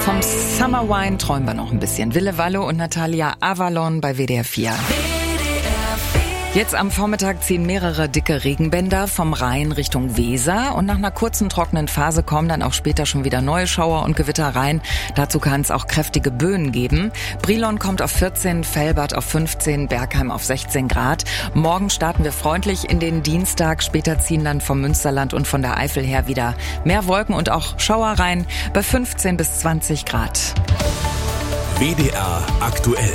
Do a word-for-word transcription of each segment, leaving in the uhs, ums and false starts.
Vom Summer Wine träumen wir noch ein bisschen. Wille Wallo und Natalia Avalon bei W D R vier. Jetzt am Vormittag ziehen mehrere dicke Regenbänder vom Rhein Richtung Weser und nach einer kurzen trockenen Phase kommen dann auch später schon wieder neue Schauer und Gewitter rein. Dazu kann es auch kräftige Böen geben. Brilon kommt auf vierzehn, Velbert auf fünfzehn, Bergheim auf sechzehn Grad. Morgen starten wir freundlich in den Dienstag. Später ziehen dann vom Münsterland und von der Eifel her wieder mehr Wolken und auch Schauer rein bei fünfzehn bis zwanzig Grad. W D R aktuell.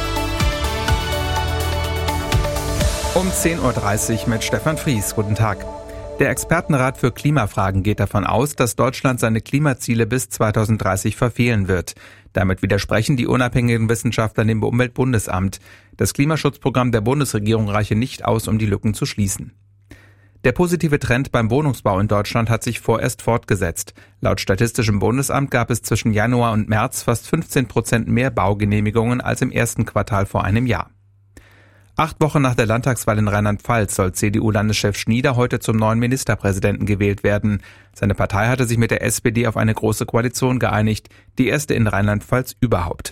Um zehn Uhr dreißig mit Stefan Fries. Guten Tag. Der Expertenrat für Klimafragen geht davon aus, dass Deutschland seine Klimaziele bis zweitausenddreißig verfehlen wird. Damit widersprechen die unabhängigen Wissenschaftler dem Umweltbundesamt. Das Klimaschutzprogramm der Bundesregierung reiche nicht aus, um die Lücken zu schließen. Der positive Trend beim Wohnungsbau in Deutschland hat sich vorerst fortgesetzt. Laut Statistischem Bundesamt gab es zwischen Januar und März fast fünfzehn Prozent mehr Baugenehmigungen als im ersten Quartal vor einem Jahr. Acht Wochen nach der Landtagswahl in Rheinland-Pfalz soll C D U-Landeschef Schnieder heute zum neuen Ministerpräsidenten gewählt werden. Seine Partei hatte sich mit der S P D auf eine große Koalition geeinigt, die erste in Rheinland-Pfalz überhaupt.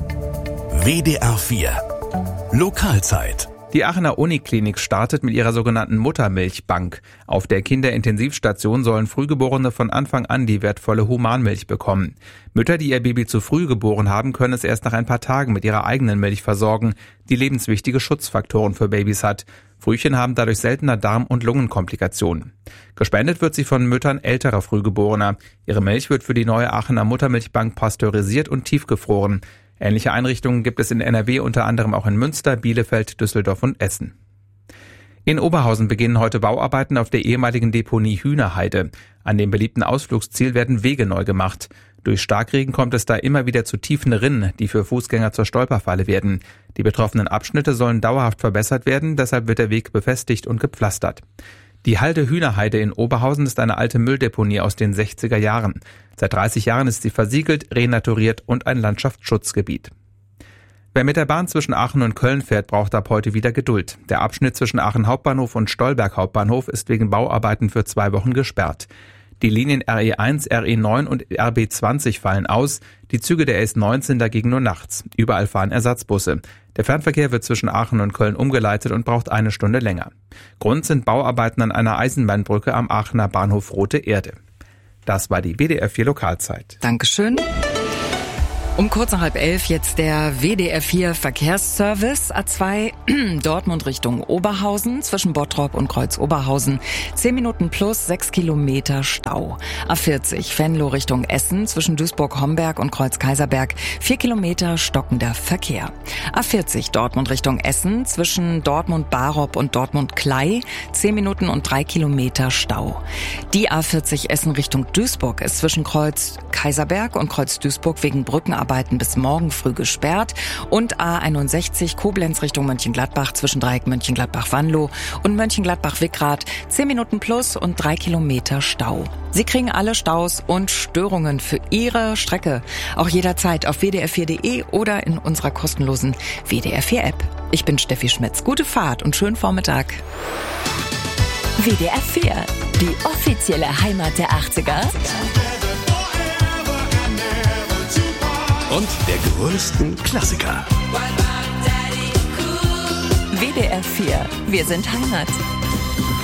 W D R vier Lokalzeit. Die Aachener Uniklinik startet mit ihrer sogenannten Muttermilchbank. Auf der Kinderintensivstation sollen Frühgeborene von Anfang an die wertvolle Humanmilch bekommen. Mütter, die ihr Baby zu früh geboren haben, können es erst nach ein paar Tagen mit ihrer eigenen Milch versorgen, die lebenswichtige Schutzfaktoren für Babys hat. Frühchen haben dadurch seltener Darm- und Lungenkomplikationen. Gespendet wird sie von Müttern älterer Frühgeborener. Ihre Milch wird für die neue Aachener Muttermilchbank pasteurisiert und tiefgefroren. Ähnliche Einrichtungen gibt es in N R W unter anderem auch in Münster, Bielefeld, Düsseldorf und Essen. In Oberhausen beginnen heute Bauarbeiten auf der ehemaligen Deponie Hühnerheide. An dem beliebten Ausflugsziel werden Wege neu gemacht. Durch Starkregen kommt es da immer wieder zu tiefen Rinnen, die für Fußgänger zur Stolperfalle werden. Die betroffenen Abschnitte sollen dauerhaft verbessert werden, deshalb wird der Weg befestigt und gepflastert. Die Halde Hühnerheide in Oberhausen ist eine alte Mülldeponie aus den sechziger Jahren. Seit dreißig Jahren ist sie versiegelt, renaturiert und ein Landschaftsschutzgebiet. Wer mit der Bahn zwischen Aachen und Köln fährt, braucht ab heute wieder Geduld. Der Abschnitt zwischen Aachen Hauptbahnhof und Stolberg Hauptbahnhof ist wegen Bauarbeiten für zwei Wochen gesperrt. Die Linien R E eins, R E neun und R B zwanzig fallen aus, die Züge der S neunzehn dagegen nur nachts. Überall fahren Ersatzbusse. Der Fernverkehr wird zwischen Aachen und Köln umgeleitet und braucht eine Stunde länger. Grund sind Bauarbeiten an einer Eisenbahnbrücke am Aachener Bahnhof Rote Erde. Das war die W D R vier Lokalzeit. Dankeschön. Um kurz nach halb elf jetzt der W D R vier Verkehrsservice. A zwei Dortmund Richtung Oberhausen zwischen Bottrop und Kreuz-Oberhausen. zehn Minuten plus sechs Kilometer Stau. A vierzig Venlo Richtung Essen zwischen Duisburg-Homberg und Kreuz-Kaiserberg. vier Kilometer stockender Verkehr. A vierzig Dortmund Richtung Essen zwischen Dortmund-Barop und Dortmund-Klei. zehn Minuten und drei Kilometer Stau. Die A vierzig Essen Richtung Duisburg ist zwischen Kreuz-Kaiserberg und Kreuz-Duisburg wegen Brückenarbeit bis morgen früh gesperrt und A einundsechzig Koblenz Richtung Mönchengladbach zwischen Dreieck Mönchengladbach-Wanlo und Mönchengladbach-Wickrath zehn Minuten plus und drei Kilometer Stau. Sie kriegen alle Staus und Störungen für Ihre Strecke auch jederzeit auf w d r vier punkt d e oder in unserer kostenlosen W D R vier App. Ich bin Steffi Schmitz. Gute Fahrt und schönen Vormittag. W D R vier, die offizielle Heimat der achtziger und der größten Klassiker. W D R vier, wir sind Heimat.